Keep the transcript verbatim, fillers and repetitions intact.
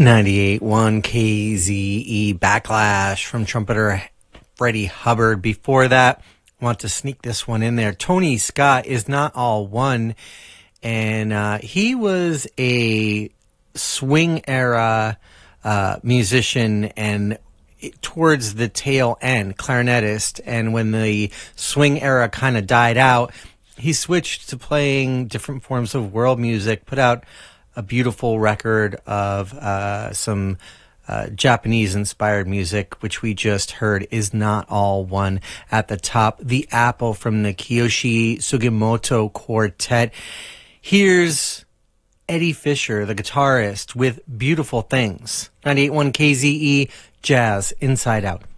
ninety-eight point one K Z E Backlash from trumpeter Freddie Hubbard. Before that, I want to sneak this one in there. Tony Scott is not all one, and uh, he was a swing era uh, musician and towards the tail end clarinetist. And when the swing era kind of died out, he switched to playing different forms of world music, put out a beautiful record of uh, some uh, Japanese-inspired music, which we just heard is not all one at the top. The Apple from the Kiyoshi Sugimoto Quartet. Here's Eddie Fisher, the guitarist, with Beautiful Things. ninety-eight point one K Z E, Jazz Inside Out.